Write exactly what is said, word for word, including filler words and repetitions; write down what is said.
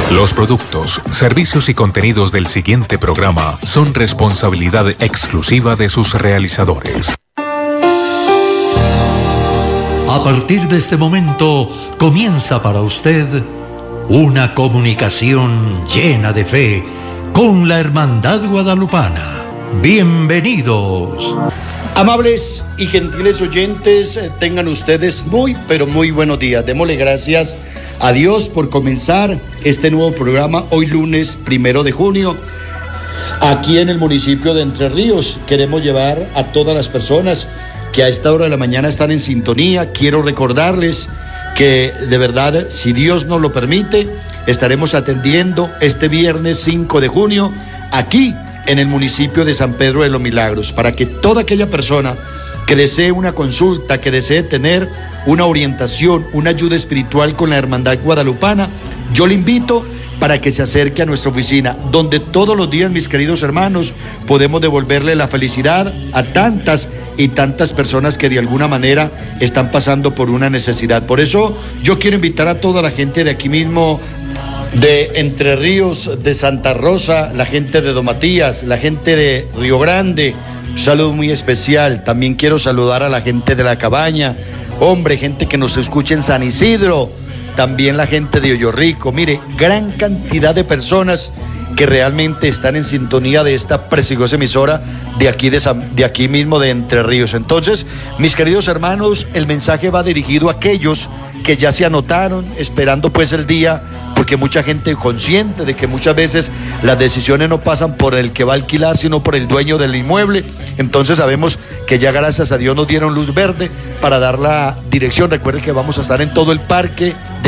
Los productos, servicios y contenidos del siguiente programa son responsabilidad exclusiva de sus realizadores. A partir de este momento comienza para usted una comunicación llena de fe con la Hermandad Guadalupana. Bienvenidos. Amables y gentiles oyentes, tengan ustedes muy, pero muy buenos días. Démosle gracias a Dios por comenzar este nuevo programa hoy lunes primero de junio. Aquí en el municipio de Entre Ríos queremos llevar a todas las personas que a esta hora de la mañana están en sintonía. Quiero recordarles que de verdad, si Dios nos lo permite, estaremos atendiendo este viernes cinco de junio aquí en el municipio de San Pedro de los Milagros, para que toda aquella persona que desee una consulta, que desee tener una orientación, una ayuda espiritual con la Hermandad Guadalupana, yo le invito para que se acerque a nuestra oficina, donde todos los días, mis queridos hermanos, podemos devolverle la felicidad a tantas y tantas personas que de alguna manera están pasando por una necesidad. Por eso yo quiero invitar a toda la gente de aquí mismo, de Entre Ríos, de Santa Rosa, la gente de Don Matías, la gente de Río Grande, un saludo muy especial. También quiero saludar a la gente de La Cabaña, hombre, gente que nos escucha en San Isidro, también la gente de Hoyo Rico. Mire, gran cantidad de personas que realmente están en sintonía de esta preciosa emisora de aquí, de, San, de aquí mismo de Entre Ríos. Entonces, mis queridos hermanos, el mensaje va dirigido a aquellos que ya se anotaron, esperando pues el día, porque mucha gente consciente de que muchas veces las decisiones no pasan por el que va a alquilar, sino por el dueño del inmueble. Entonces sabemos que ya gracias a Dios nos dieron luz verde para dar la dirección. Recuerden que vamos a estar en todo el parque de